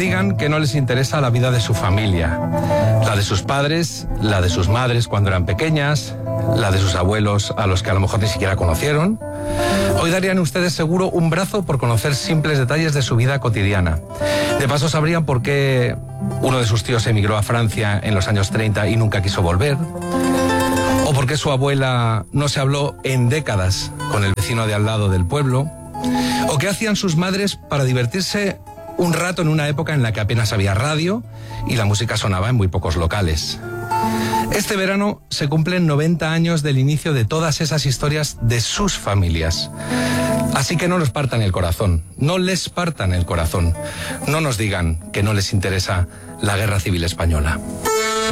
digan que no les interesa la vida de su familia, la de sus padres, la de sus madres cuando eran pequeñas, la de sus abuelos a los que a lo mejor ni siquiera conocieron. Hoy darían ustedes seguro un brazo por conocer simples detalles de su vida cotidiana. De paso sabrían por qué uno de sus tíos emigró a Francia en los años 30 y nunca quiso volver. O por qué su abuela no se habló en décadas con el vecino de al lado del pueblo. O qué hacían sus madres para divertirse un rato en una época en la que apenas había radio y la música sonaba en muy pocos locales. Este verano se cumplen 90 años del inicio de todas esas historias de sus familias. Así que no nos partan el corazón, no les partan el corazón. No nos digan que no les interesa la Guerra Civil Española.